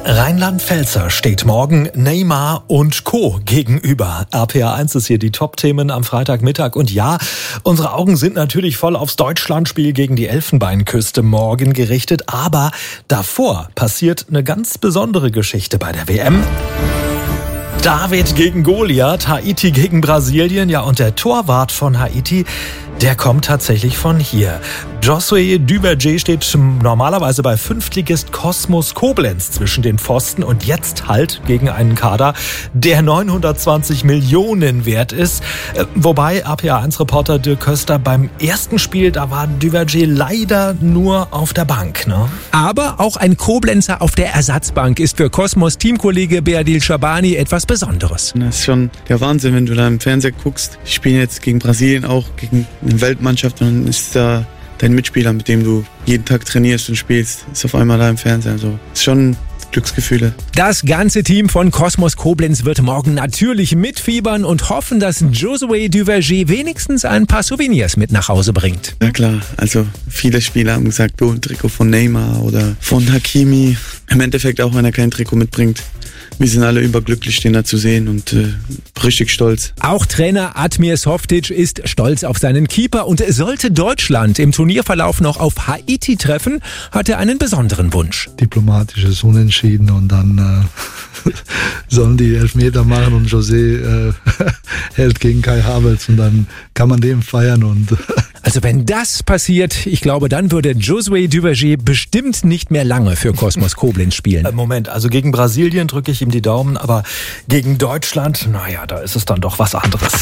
Rheinland-Pfälzer steht morgen Neymar und Co. gegenüber. RPA 1 ist hier die Top-Themen am Freitagmittag. Und ja, unsere Augen sind natürlich voll aufs Deutschlandspiel gegen die Elfenbeinküste morgen gerichtet. Aber davor passiert eine ganz besondere Geschichte bei der WM. David gegen Goliath, Haiti gegen Brasilien. Ja, und der Torwart von Haiti, der kommt tatsächlich von hier. Josué Duverger steht normalerweise bei Fünftligist Kosmos Koblenz zwischen den Pfosten und jetzt halt gegen einen Kader, der 920 Millionen wert ist. Wobei RPA1-Reporter Dirk Köster beim ersten Spiel, da war Duverger leider nur auf der Bank, ne? Aber auch ein Koblenzer auf der Ersatzbank ist für Kosmos Teamkollege Beadil Shabani etwas Besonderes. Das ist schon der Wahnsinn, wenn du da im Fernseher guckst. Ich spiele jetzt gegen Brasilien auch, gegen eine Weltmannschaft, und dann ist da dein Mitspieler, mit dem du jeden Tag trainierst und spielst, ist auf einmal da im Fernsehen. Also ist schon Glücksgefühle. Das ganze Team von Kosmos Koblenz wird morgen natürlich mitfiebern und hoffen, dass Josué Duverger wenigstens ein paar Souvenirs mit nach Hause bringt. Ja klar, also viele Spieler haben gesagt, ein Trikot von Neymar oder von Hakimi. Im Endeffekt auch, wenn er kein Trikot mitbringt. Wir sind alle überglücklich, den da zu sehen und richtig stolz. Auch Trainer Admir Softic ist stolz auf seinen Keeper und sollte Deutschland im Turnierverlauf noch auf Haiti treffen, hat er einen besonderen Wunsch. Diplomatisches Unentschieden und dann sollen die Elfmeter machen und José hält gegen Kai Havertz und dann kann man den feiern. Und also wenn das passiert, ich glaube, dann würde Josué Duverger bestimmt nicht mehr lange für Kosmos Koblenz spielen. Moment, also gegen Brasilien drücke ich ihm die Daumen, aber gegen Deutschland, naja, da ist es dann doch was anderes.